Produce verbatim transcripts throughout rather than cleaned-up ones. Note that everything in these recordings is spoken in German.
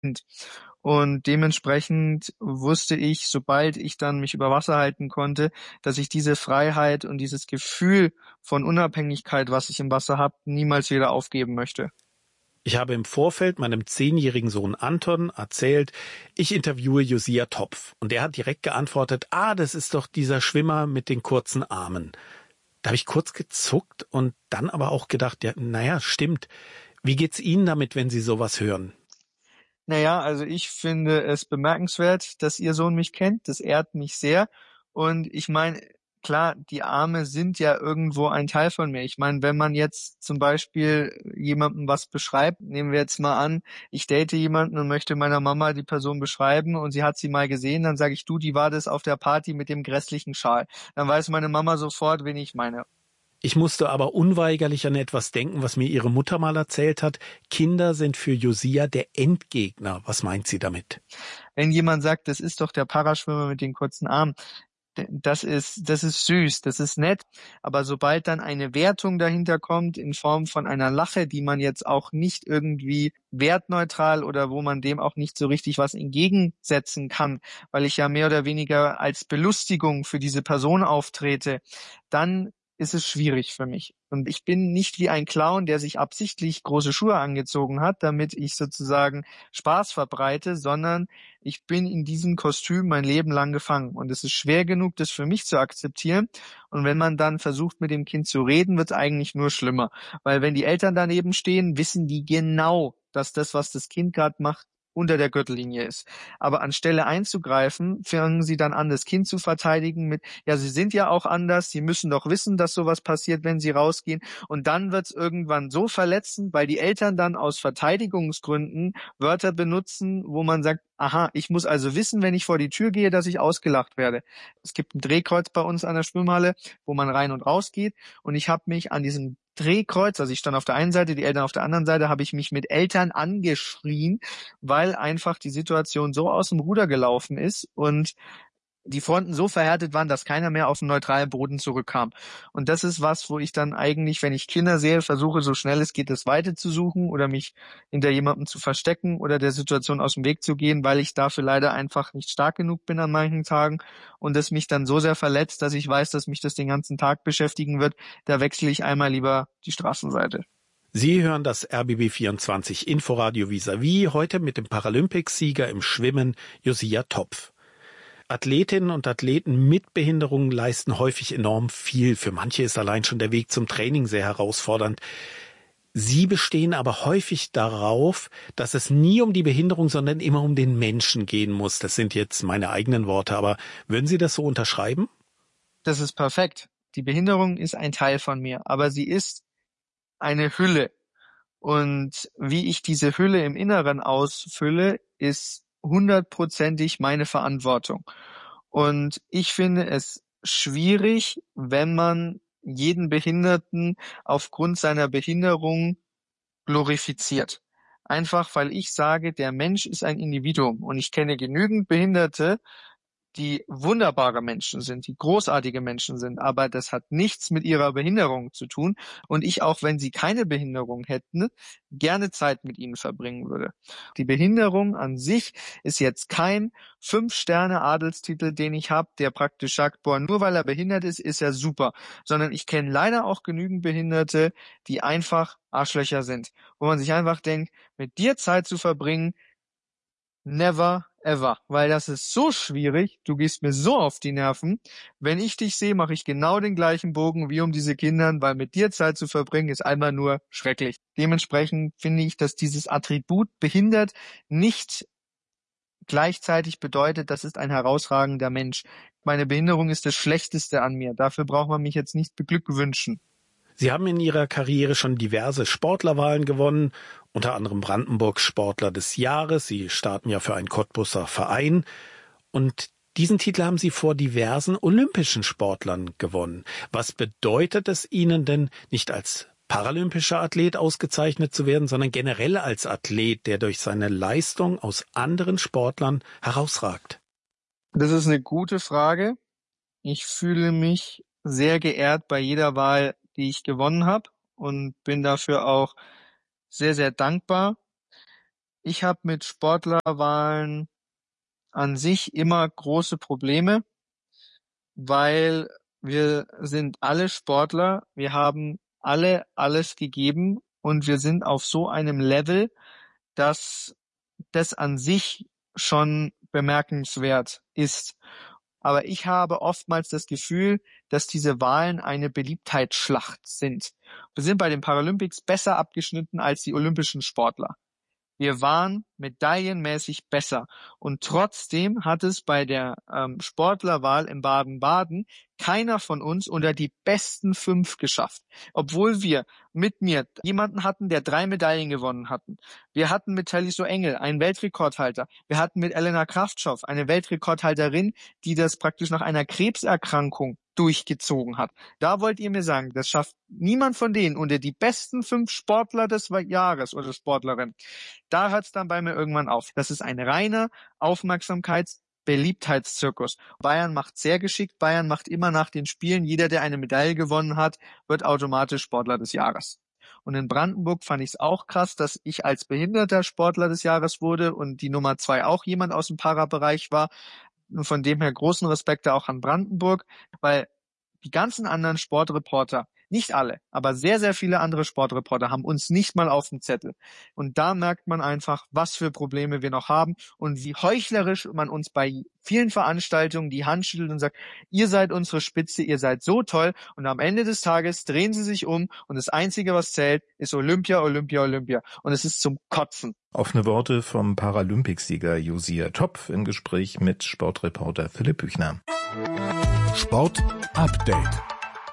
Und dementsprechend wusste ich, sobald ich dann mich über Wasser halten konnte, dass ich diese Freiheit und dieses Gefühl von Unabhängigkeit, was ich im Wasser habe, niemals wieder aufgeben möchte. Ich habe im Vorfeld meinem zehnjährigen Sohn Anton erzählt, ich interviewe Josia Topf. Und er hat direkt geantwortet, ah, das ist doch dieser Schwimmer mit den kurzen Armen. Da habe ich kurz gezuckt und dann aber auch gedacht, ja, naja, stimmt. Wie geht's Ihnen damit, wenn Sie sowas hören? Naja, also ich finde es bemerkenswert, dass Ihr Sohn mich kennt. Das ehrt mich sehr. Und ich meine, klar, die Arme sind ja irgendwo ein Teil von mir. Ich meine, wenn man jetzt zum Beispiel jemandem was beschreibt, nehmen wir jetzt mal an, ich date jemanden und möchte meiner Mama die Person beschreiben und sie hat sie mal gesehen, dann sage ich, du, die war das auf der Party mit dem grässlichen Schal. Dann weiß meine Mama sofort, wen ich meine. Ich musste aber unweigerlich an etwas denken, was mir ihre Mutter mal erzählt hat. Kinder sind für Josia der Endgegner. Was meint sie damit? Wenn jemand sagt, das ist doch der Paraschwimmer mit den kurzen Armen, das ist, das ist süß, das ist nett. Aber sobald dann eine Wertung dahinter kommt in Form von einer Lache, die man jetzt auch nicht irgendwie wertneutral oder wo man dem auch nicht so richtig was entgegensetzen kann, weil ich ja mehr oder weniger als Belustigung für diese Person auftrete, dann ist es schwierig für mich. Und ich bin nicht wie ein Clown, der sich absichtlich große Schuhe angezogen hat, damit ich sozusagen Spaß verbreite, sondern ich bin in diesem Kostüm mein Leben lang gefangen. Und es ist schwer genug, das für mich zu akzeptieren. Und wenn man dann versucht, mit dem Kind zu reden, wird es eigentlich nur schlimmer. Weil wenn die Eltern daneben stehen, wissen die genau, dass das, was das Kind gerade macht, unter der Gürtellinie ist. Aber anstelle einzugreifen, fangen sie dann an, das Kind zu verteidigen mit, ja, sie sind ja auch anders, sie müssen doch wissen, dass sowas passiert, wenn sie rausgehen. Und dann wird es irgendwann so verletzend, weil die Eltern dann aus Verteidigungsgründen Wörter benutzen, wo man sagt, aha, ich muss also wissen, wenn ich vor die Tür gehe, dass ich ausgelacht werde. Es gibt ein Drehkreuz bei uns an der Schwimmhalle, wo man rein und raus geht. Und ich habe mich an diesem Drehkreuz, also ich stand auf der einen Seite, die Eltern auf der anderen Seite, habe ich mich mit Eltern angeschrien, weil einfach die Situation so aus dem Ruder gelaufen ist und die Fronten so verhärtet waren, dass keiner mehr auf den neutralen Boden zurückkam. Und das ist was, wo ich dann eigentlich, wenn ich Kinder sehe, versuche, so schnell es geht, das Weite zu suchen oder mich hinter jemandem zu verstecken oder der Situation aus dem Weg zu gehen, weil ich dafür leider einfach nicht stark genug bin an manchen Tagen und es mich dann so sehr verletzt, dass ich weiß, dass mich das den ganzen Tag beschäftigen wird. Da wechsle ich einmal lieber die Straßenseite. Sie hören das R B B vierundzwanzig Inforadio vis-à-vis, heute mit dem Paralympicsieger im Schwimmen Josia Topf. Athletinnen und Athleten mit Behinderungen leisten häufig enorm viel. Für manche ist allein schon der Weg zum Training sehr herausfordernd. Sie bestehen aber häufig darauf, dass es nie um die Behinderung, sondern immer um den Menschen gehen muss. Das sind jetzt meine eigenen Worte, aber würden Sie das so unterschreiben? Das ist perfekt. Die Behinderung ist ein Teil von mir, aber sie ist eine Hülle. Und wie ich diese Hülle im Inneren ausfülle, ist hundertprozentig meine Verantwortung. Und ich finde es schwierig, wenn man jeden Behinderten aufgrund seiner Behinderung glorifiziert. Einfach weil ich sage, der Mensch ist ein Individuum und ich kenne genügend Behinderte, die wunderbare Menschen sind, die großartige Menschen sind, aber das hat nichts mit ihrer Behinderung zu tun und ich, auch wenn sie keine Behinderung hätten, gerne Zeit mit ihnen verbringen würde. Die Behinderung an sich ist jetzt kein Fünf-Sterne-Adelstitel, den ich habe, der praktisch sagt, boah, nur weil er behindert ist, ist er super, sondern ich kenne leider auch genügend Behinderte, die einfach Arschlöcher sind, wo man sich einfach denkt, mit dir Zeit zu verbringen, never ever, weil das ist so schwierig, du gehst mir so auf die Nerven. Wenn ich dich sehe, mache ich genau den gleichen Bogen wie um diese Kindern, weil mit dir Zeit zu verbringen ist einmal nur schrecklich. Dementsprechend finde ich, dass dieses Attribut behindert nicht gleichzeitig bedeutet, das ist ein herausragender Mensch. Meine Behinderung ist das Schlechteste an mir. Dafür braucht man mich jetzt nicht beglückwünschen. Sie haben in Ihrer Karriere schon diverse Sportlerwahlen gewonnen, unter anderem Brandenburg Sportler des Jahres. Sie starten ja für einen Cottbusser Verein. Und diesen Titel haben Sie vor diversen olympischen Sportlern gewonnen. Was bedeutet es Ihnen denn, nicht als paralympischer Athlet ausgezeichnet zu werden, sondern generell als Athlet, der durch seine Leistung aus anderen Sportlern herausragt? Das ist eine gute Frage. Ich fühle mich sehr geehrt bei jeder Wahl, die ich gewonnen habe und bin dafür auch sehr, sehr dankbar. ich habe mit Sportlerwahlen an sich immer große Probleme, weil wir sind alle Sportler, wir haben alle alles gegeben und wir sind auf so einem Level, dass das an sich schon bemerkenswert ist. Aber ich habe oftmals das Gefühl, dass diese Wahlen eine Beliebtheitsschlacht sind. Wir sind bei den Paralympics besser abgeschnitten als die olympischen Sportler. Wir waren medaillenmäßig besser. Und trotzdem hat es bei der ähm, Sportlerwahl in Baden-Baden keiner von uns unter die besten fünf geschafft. Obwohl wir mit mir jemanden hatten, der drei Medaillen gewonnen hatten. Wir hatten mit Taliso Engel einen Weltrekordhalter. Wir hatten mit Elena Kraftschow eine Weltrekordhalterin, die das praktisch nach einer Krebserkrankung durchgezogen hat. Da wollt ihr mir sagen, das schafft niemand von denen unter die besten fünf Sportler des Jahres oder Sportlerin. Da hört es dann bei mir irgendwann auf. Das ist ein reiner Aufmerksamkeits-Beliebtheitszirkus. Bayern macht sehr geschickt. Bayern macht immer nach den Spielen, jeder, der eine Medaille gewonnen hat, wird automatisch Sportler des Jahres. Und in Brandenburg fand ich es auch krass, dass ich als behinderter Sportler des Jahres wurde und die Nummer zwei auch jemand aus dem Parabereich war. Von dem her großen Respekt auch an Brandenburg, weil die ganzen anderen Sportreporter, nicht alle, aber sehr, sehr viele andere Sportreporter haben uns nicht mal auf dem Zettel. Und da merkt man einfach, was für Probleme wir noch haben und wie heuchlerisch man uns bei vielen Veranstaltungen die Hand schüttelt und sagt, ihr seid unsere Spitze, ihr seid so toll. Und am Ende des Tages drehen sie sich um und das Einzige, was zählt, ist Olympia, Olympia, Olympia. Und es ist zum Kotzen. Offene Worte vom Paralympicsieger Josia Topf im Gespräch mit Sportreporter Philipp Büchner. Sport Update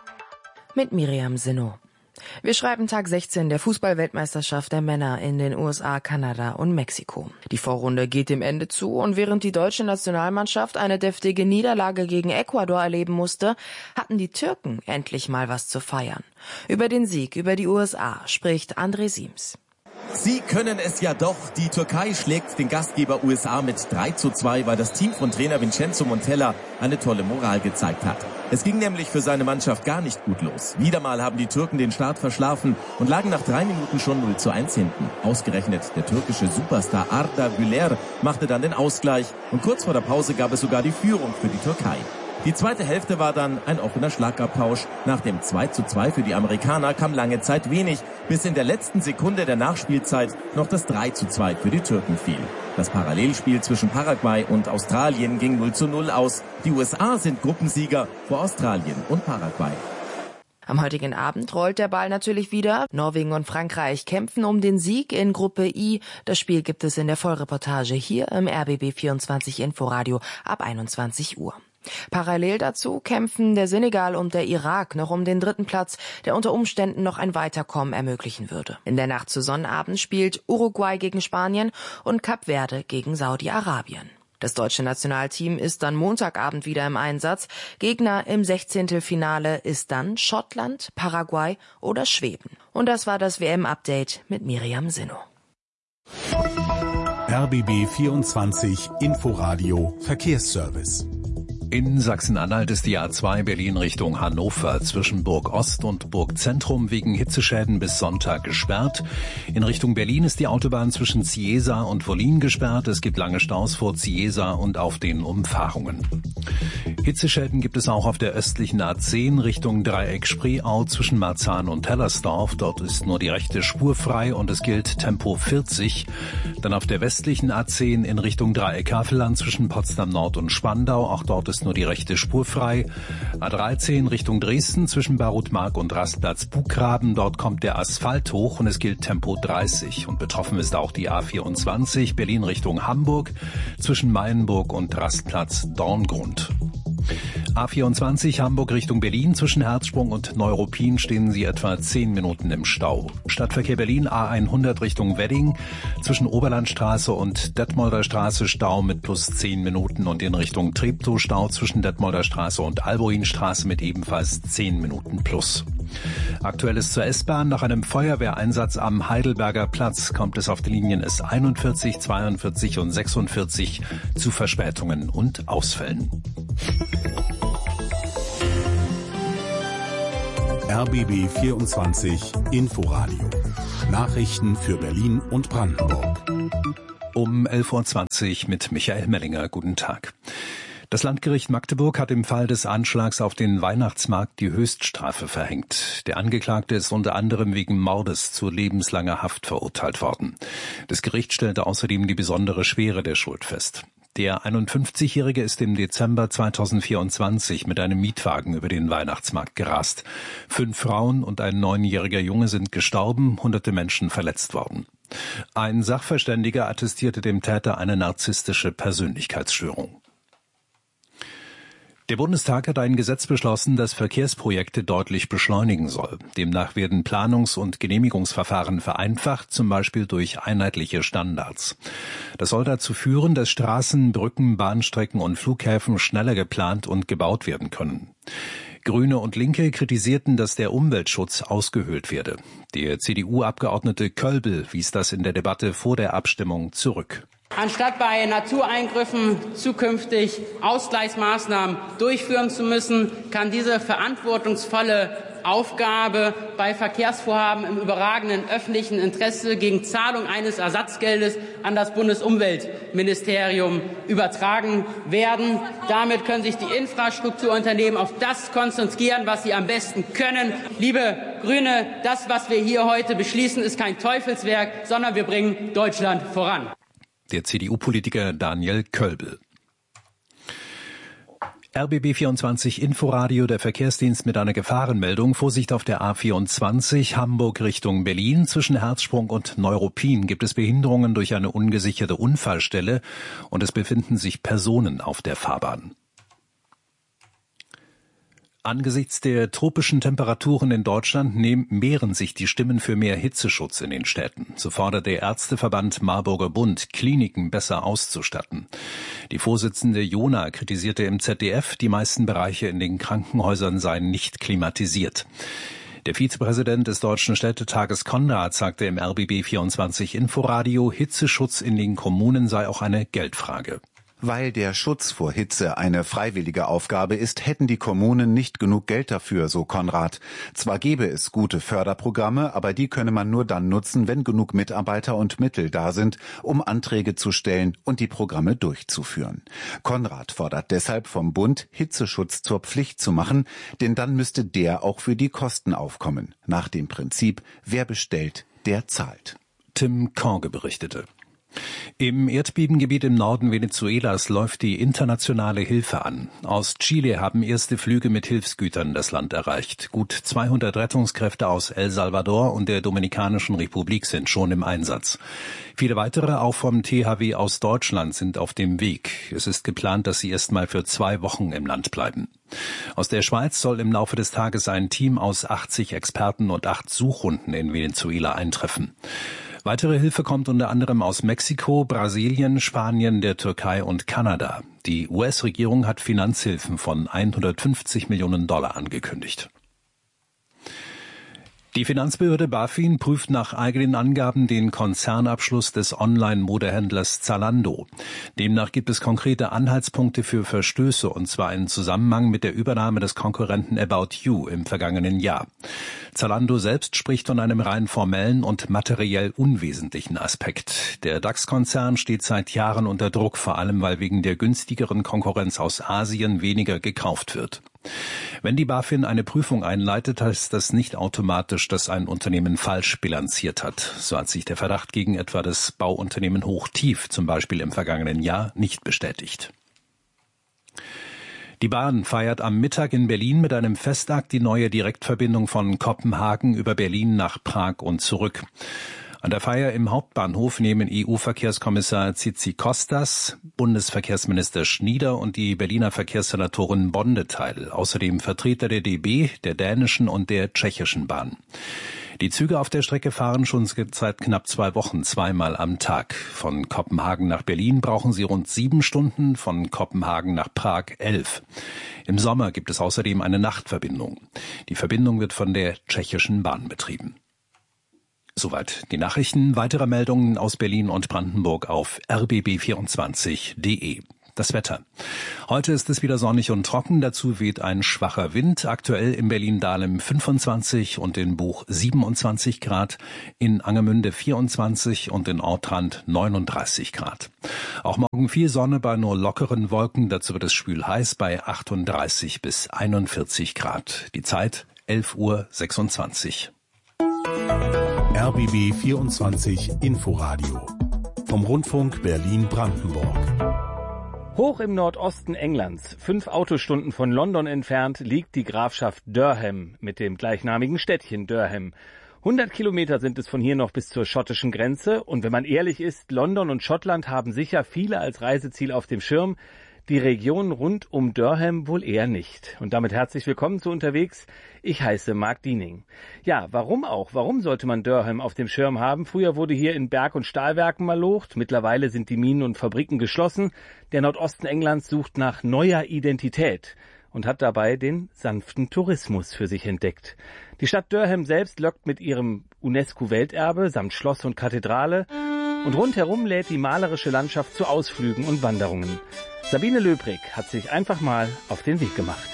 mit Miriam Sinnow. Wir schreiben Tag sechzehn der Fußball-Weltmeisterschaft der Männer in den U S A, Kanada und Mexiko. Die Vorrunde geht dem Ende zu und während die deutsche Nationalmannschaft eine deftige Niederlage gegen Ecuador erleben musste, hatten die Türken endlich mal was zu feiern. Über den Sieg über die U S A spricht André Siems. Sie können es ja doch. Die Türkei schlägt den Gastgeber U S A mit drei zu zwei, weil das Team von Trainer Vincenzo Montella eine tolle Moral gezeigt hat. Es ging nämlich für seine Mannschaft gar nicht gut los. Wieder mal haben die Türken den Start verschlafen und lagen nach drei Minuten schon null zu eins hinten. Ausgerechnet der türkische Superstar Arda Güler machte dann den Ausgleich und kurz vor der Pause gab es sogar die Führung für die Türkei. Die zweite Hälfte war dann ein offener Schlagabtausch. Nach dem zwei zu zwei für die Amerikaner kam lange Zeit wenig, bis in der letzten Sekunde der Nachspielzeit noch das drei zu zwei für die Türken fiel. Das Parallelspiel zwischen Paraguay und Australien ging null zu null aus. Die U S A sind Gruppensieger vor Australien und Paraguay. Am heutigen Abend rollt der Ball natürlich wieder. Norwegen und Frankreich kämpfen um den Sieg in Gruppe I. Das Spiel gibt es in der Vollreportage hier im R B B vierundzwanzig Inforadio ab einundzwanzig Uhr. Parallel dazu kämpfen der Senegal und der Irak noch um den dritten Platz, der unter Umständen noch ein Weiterkommen ermöglichen würde. In der Nacht zu Sonnabend spielt Uruguay gegen Spanien und Kap Verde gegen Saudi-Arabien. Das deutsche Nationalteam ist dann Montagabend wieder im Einsatz. Gegner im Sechzehntelfinale ist dann Schottland, Paraguay oder Schweden. Und das war das W M-Update mit Miriam Sinnow. R B B vierundzwanzig Inforadio Verkehrsservice. In Sachsen-Anhalt ist die A zwei Berlin Richtung Hannover zwischen Burg Ost und Burg Zentrum wegen Hitzeschäden bis Sonntag gesperrt. In Richtung Berlin ist die Autobahn zwischen Ciesa und Wollin gesperrt. Es gibt lange Staus vor Ciesa und auf den Umfahrungen. Hitzeschäden gibt es auch auf der östlichen A zehn Richtung Dreieck Spreeau zwischen Marzahn und Hellersdorf. Dort ist nur die rechte Spur frei und es gilt Tempo vierzig. Dann auf der westlichen A zehn in Richtung Dreieck Havelland zwischen Potsdam Nord und Spandau. Auch dort ist nur die rechte Spur frei. A dreizehn Richtung Dresden zwischen Barutmark und Rastplatz Buchgraben. Dort kommt der Asphalt hoch und es gilt Tempo dreißig. Und betroffen ist auch die A vierundzwanzig Berlin Richtung Hamburg zwischen Mayenburg und Rastplatz Dorngrund. A vierundzwanzig Hamburg Richtung Berlin zwischen Herzsprung und Neuruppin stehen Sie etwa zehn Minuten im Stau. Stadtverkehr Berlin A hundert Richtung Wedding zwischen Oberlandstraße und Detmolder Straße Stau mit plus zehn Minuten und in Richtung Treptow Stau zwischen Detmolder Straße und Alboinstraße mit ebenfalls zehn Minuten plus. Aktuelles zur S-Bahn. Nach einem Feuerwehreinsatz am Heidelberger Platz kommt es auf die Linien S einundvierzig, zweiundvierzig und sechsundvierzig zu Verspätungen und Ausfällen. R B B vierundzwanzig Inforadio. Nachrichten für Berlin und Brandenburg. Um elf Uhr zwanzig mit Michael Mellinger. Guten Tag. Das Landgericht Magdeburg hat im Fall des Anschlags auf den Weihnachtsmarkt die Höchststrafe verhängt. Der Angeklagte ist unter anderem wegen Mordes zu lebenslanger Haft verurteilt worden. Das Gericht stellte außerdem die besondere Schwere der Schuld fest. Der einundfünfzigjährige ist im Dezember zweitausendvierundzwanzig mit einem Mietwagen über den Weihnachtsmarkt gerast. Fünf Frauen und ein neunjähriger Junge sind gestorben, hunderte Menschen verletzt worden. Ein Sachverständiger attestierte dem Täter eine narzisstische Persönlichkeitsstörung. Der Bundestag hat ein Gesetz beschlossen, das Verkehrsprojekte deutlich beschleunigen soll. Demnach werden Planungs- und Genehmigungsverfahren vereinfacht, zum Beispiel durch einheitliche Standards. Das soll dazu führen, dass Straßen, Brücken, Bahnstrecken und Flughäfen schneller geplant und gebaut werden können. Grüne und Linke kritisierten, dass der Umweltschutz ausgehöhlt werde. Der C D U-Abgeordnete Kölbel wies das in der Debatte vor der Abstimmung zurück. Anstatt bei Natureingriffen zukünftig Ausgleichsmaßnahmen durchführen zu müssen, kann diese verantwortungsvolle Aufgabe bei Verkehrsvorhaben im überragenden öffentlichen Interesse gegen Zahlung eines Ersatzgeldes an das Bundesumweltministerium übertragen werden. Damit können sich die Infrastrukturunternehmen auf das konzentrieren, was sie am besten können. Liebe Grüne, das, was wir hier heute beschließen, ist kein Teufelswerk, sondern wir bringen Deutschland voran. Der C D U-Politiker Daniel Kölbel. R B B vierundzwanzig Inforadio, der Verkehrsdienst mit einer Gefahrenmeldung. Vorsicht auf der A vierundzwanzig, Hamburg Richtung Berlin. Zwischen Herzsprung und Neuruppin gibt es Behinderungen durch eine ungesicherte Unfallstelle und es befinden sich Personen auf der Fahrbahn. Angesichts der tropischen Temperaturen in Deutschland mehren sich die Stimmen für mehr Hitzeschutz in den Städten. So fordert der Ärzteverband Marburger Bund, Kliniken besser auszustatten. Die Vorsitzende Jona kritisierte im Z D F, die meisten Bereiche in den Krankenhäusern seien nicht klimatisiert. Der Vizepräsident des Deutschen Städtetages Konrad sagte im R B B vierundzwanzig Inforadio, Hitzeschutz in den Kommunen sei auch eine Geldfrage. Weil der Schutz vor Hitze eine freiwillige Aufgabe ist, hätten die Kommunen nicht genug Geld dafür, so Konrad. Zwar gäbe es gute Förderprogramme, aber die könne man nur dann nutzen, wenn genug Mitarbeiter und Mittel da sind, um Anträge zu stellen und die Programme durchzuführen. Konrad fordert deshalb vom Bund, Hitzeschutz zur Pflicht zu machen, denn dann müsste der auch für die Kosten aufkommen. Nach dem Prinzip, wer bestellt, der zahlt. Tim Korge berichtete. Im Erdbebengebiet im Norden Venezuelas läuft die internationale Hilfe an. Aus Chile haben erste Flüge mit Hilfsgütern das Land erreicht. Gut zweihundert Rettungskräfte aus El Salvador und der Dominikanischen Republik sind schon im Einsatz. Viele weitere, auch vom T H W aus Deutschland, sind auf dem Weg. Es ist geplant, dass sie erst mal für zwei Wochen im Land bleiben. Aus der Schweiz soll im Laufe des Tages ein Team aus achtzig Experten und acht Suchhunden in Venezuela eintreffen. Weitere Hilfe kommt unter anderem aus Mexiko, Brasilien, Spanien, der Türkei und Kanada. Die U S-Regierung hat Finanzhilfen von hundertfünfzig Millionen Dollar angekündigt. Die Finanzbehörde BaFin prüft nach eigenen Angaben den Konzernabschluss des Online-Modehändlers Zalando. Demnach gibt es konkrete Anhaltspunkte für Verstöße, und zwar in Zusammenhang mit der Übernahme des Konkurrenten About You im vergangenen Jahr. Zalando selbst spricht von einem rein formellen und materiell unwesentlichen Aspekt. Der DAX-Konzern steht seit Jahren unter Druck, vor allem weil wegen der günstigeren Konkurrenz aus Asien weniger gekauft wird. Wenn die BaFin eine Prüfung einleitet, heißt das nicht automatisch, dass ein Unternehmen falsch bilanziert hat. So hat sich der Verdacht gegen etwa das Bauunternehmen Hochtief, zum Beispiel im vergangenen Jahr, nicht bestätigt. Die Bahn feiert am Mittag in Berlin mit einem Festakt die neue Direktverbindung von Kopenhagen über Berlin nach Prag und zurück. An der Feier im Hauptbahnhof nehmen E U-Verkehrskommissar Tzitzikostas, Bundesverkehrsminister Schnieder und die Berliner Verkehrssenatorin Bonde teil. Außerdem Vertreter der D B, der dänischen und der tschechischen Bahn. Die Züge auf der Strecke fahren schon seit knapp zwei Wochen zweimal am Tag. Von Kopenhagen nach Berlin brauchen sie rund sieben Stunden, von Kopenhagen nach Prag elf. Im Sommer gibt es außerdem eine Nachtverbindung. Die Verbindung wird von der tschechischen Bahn betrieben. Soweit die Nachrichten. Weitere Meldungen aus Berlin und Brandenburg auf r b b vierundzwanzig punkt d e. Das Wetter. Heute ist es wieder sonnig und trocken, dazu weht ein schwacher Wind. Aktuell in Berlin-Dahlem fünfundzwanzig und in Buch siebenundzwanzig Grad, in Angermünde vierundzwanzig und in Ortrand neununddreißig Grad. Auch morgen viel Sonne bei nur lockeren Wolken, dazu wird es schwül heiß bei achtunddreißig bis einundvierzig Grad. Die Zeit elf Uhr sechsundzwanzig. R B B vierundzwanzig Inforadio vom Rundfunk Berlin-Brandenburg. Hoch im Nordosten Englands, fünf Autostunden von London entfernt, liegt die Grafschaft Durham mit dem gleichnamigen Städtchen Durham. hundert Kilometer sind es von hier noch bis zur schottischen Grenze. Und wenn man ehrlich ist, London und Schottland haben sicher viele als Reiseziel auf dem Schirm. Die Region rund um Durham wohl eher nicht. Und damit herzlich willkommen zu Unterwegs. Ich heiße Marc Diening. Ja, warum auch? Warum sollte man Durham auf dem Schirm haben? Früher wurde hier in Berg- und Stahlwerken malocht. Mittlerweile sind die Minen und Fabriken geschlossen. Der Nordosten Englands sucht nach neuer Identität und hat dabei den sanften Tourismus für sich entdeckt. Die Stadt Durham selbst lockt mit ihrem UNESCO-Welterbe samt Schloss und Kathedrale. Und rundherum lädt die malerische Landschaft zu Ausflügen und Wanderungen. Sabine Löbrig hat sich einfach mal auf den Weg gemacht.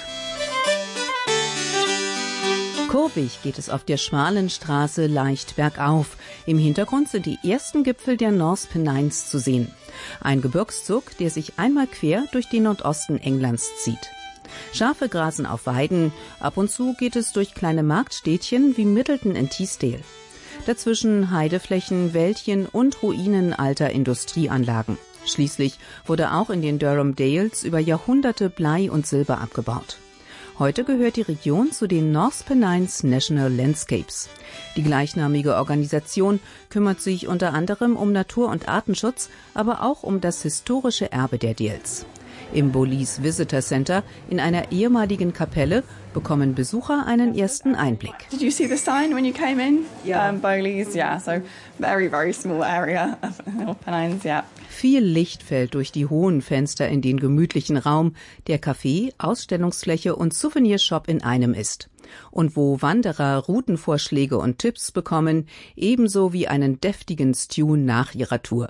Kurvig geht es auf der schmalen Straße leicht bergauf. Im Hintergrund sind die ersten Gipfel der North Pennines zu sehen. Ein Gebirgszug, der sich einmal quer durch den Nordosten Englands zieht. Schafe grasen auf Weiden. Ab und zu geht es durch kleine Marktstädtchen wie Middleton in Teesdale. Dazwischen Heideflächen, Wäldchen und Ruinen alter Industrieanlagen. Schließlich wurde auch in den Durham Dales über Jahrhunderte Blei und Silber abgebaut. Heute gehört die Region zu den North Pennines National Landscapes. Die gleichnamige Organisation kümmert sich unter anderem um Natur- und Artenschutz, aber auch um das historische Erbe der Dales. Im Bolis Visitor Center in einer ehemaligen Kapelle bekommen Besucher einen ersten Einblick. Did you see the sign when you came in? Yeah. Um, Bolis, yeah. So very, very small area of North Pennines, yeah. Viel Licht fällt durch die hohen Fenster in den gemütlichen Raum, der Café, Ausstellungsfläche und Souvenirshop in einem ist. Und wo Wanderer Routenvorschläge und Tipps bekommen, ebenso wie einen deftigen Stew nach ihrer Tour.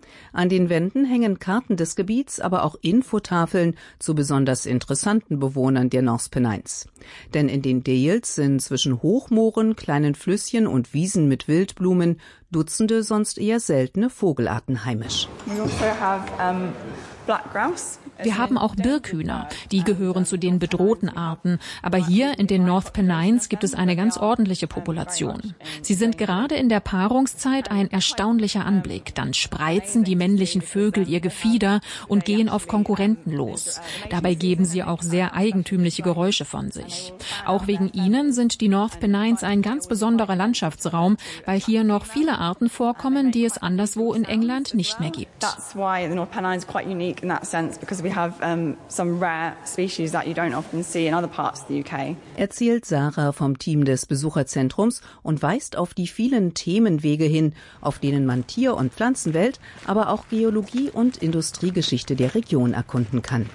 An den Wänden hängen Karten des Gebiets, aber auch Infotafeln zu besonders interessanten Bewohnern der North Pennines. Denn in den Dales sind zwischen Hochmooren, kleinen Flüsschen und Wiesen mit Wildblumen Dutzende sonst eher seltene Vogelarten heimisch. We also have um, black grouse. Wir haben auch Birkhühner, die gehören zu den bedrohten Arten. Aber hier in den North Pennines gibt es eine ganz ordentliche Population. Sie sind gerade in der Paarungszeit ein erstaunlicher Anblick. Dann spreizen die männlichen Vögel ihr Gefieder und gehen auf Konkurrenten los. Dabei geben sie auch sehr eigentümliche Geräusche von sich. Auch wegen ihnen sind die North Pennines ein ganz besonderer Landschaftsraum, weil hier noch viele Arten vorkommen, die es anderswo in England nicht mehr gibt. That's why the North Pennines is quite unique in that sense, because we have um, some rare species that you don't often see in other parts of the U K. Erzählt Sarah vom Team des Besucherzentrums und weist auf die vielen Themenwege hin, auf denen man Tier- und Pflanzenwelt, aber auch Geologie und Industriegeschichte der Region erkunden kann.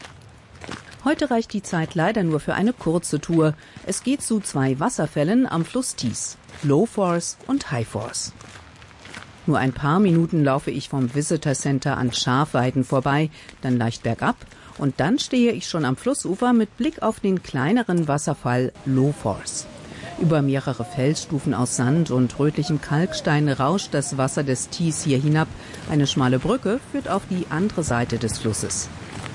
Heute reicht die Zeit leider nur für eine kurze Tour. Es geht zu zwei Wasserfällen am Fluss Tees, Low Force und High Force. Nur ein paar Minuten laufe ich vom Visitor Center an Schafweiden vorbei, dann leicht bergab und dann stehe ich schon am Flussufer mit Blick auf den kleineren Wasserfall Low Force. Über mehrere Felsstufen aus Sand und rötlichem Kalkstein rauscht das Wasser des Tees hier hinab. Eine schmale Brücke führt auf die andere Seite des Flusses.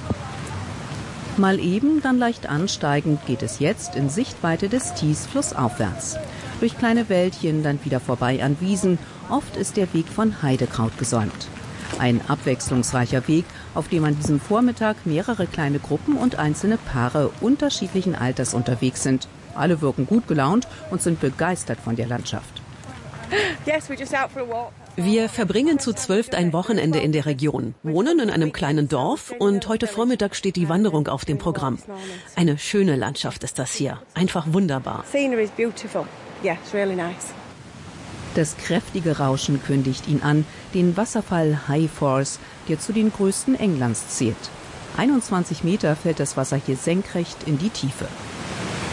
Mal eben, dann leicht ansteigend geht es jetzt in Sichtweite des Tees flussaufwärts. Durch kleine Wäldchen, dann wieder vorbei an Wiesen. Oft ist der Weg von Heidekraut gesäumt. Ein abwechslungsreicher Weg, auf dem an diesem Vormittag mehrere kleine Gruppen und einzelne Paare unterschiedlichen Alters unterwegs sind. Alle wirken gut gelaunt und sind begeistert von der Landschaft. Wir verbringen zu zwölft ein Wochenende in der Region, wohnen in einem kleinen Dorf und heute Vormittag steht die Wanderung auf dem Programm. Eine schöne Landschaft ist das hier, einfach wunderbar. Das kräftige Rauschen kündigt ihn an, den Wasserfall High Force, der zu den größten Englands zählt. einundzwanzig Meter fällt das Wasser hier senkrecht in die Tiefe.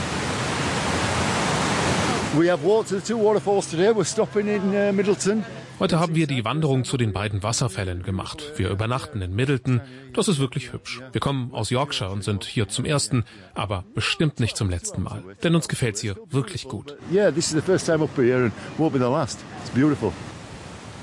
We have walked to the two waterfalls today. We're stopping in uh, Middleton Heute haben wir die Wanderung zu den beiden Wasserfällen gemacht. Wir übernachten in Middleton. Das ist wirklich hübsch. Wir kommen aus Yorkshire und sind hier zum ersten, aber bestimmt nicht zum letzten Mal. Denn uns gefällt's hier wirklich gut. Yeah, this is the first time up here and won't be the last. It's beautiful.